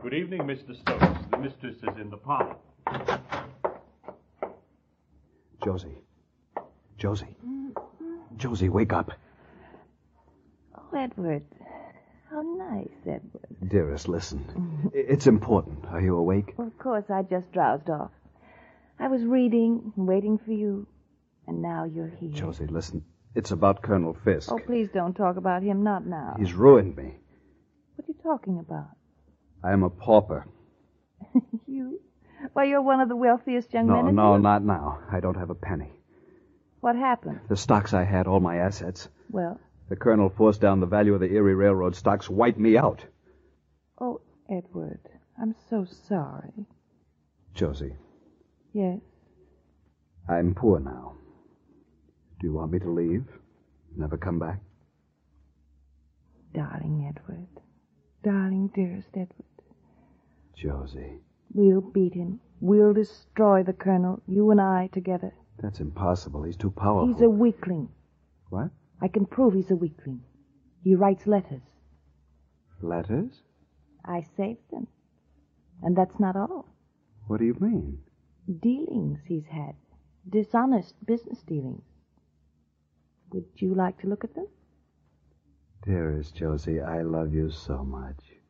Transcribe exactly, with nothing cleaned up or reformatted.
Good evening, Mister Stokes. The mistress is in the parlor. Josie. Josie. Josie, wake up. Oh, Edward. How nice, Edward. Dearest, listen. It's important. Are you awake? Well, of course, I just drowsed off. I was reading and waiting for you, and now you're here. Josie, listen. It's about Colonel Fisk. Oh, please don't talk about him. Not now. He's ruined me. What are you talking about? I am a pauper. You? Why, you're one of the wealthiest young no, men in No, no, the... not now. I don't have a penny. What happened? The stocks I had, all my assets. Well? The Colonel forced down the value of the Erie Railroad stocks, wiped me out. Oh, Edward, I'm so sorry. Josie. Yes? I'm poor now. Do you want me to leave? Never come back? Darling Edward. Darling, dearest Edward. Josie. We'll beat him. We'll destroy the Colonel, you and I together. That's impossible. He's too powerful. He's a weakling. What? I can prove he's a weakling. He writes letters. Letters? I saved them. And that's not all. What do you mean? Dealings he's had. Dishonest business dealings. Would you like to look at them? Dearest Josie, I love you so much.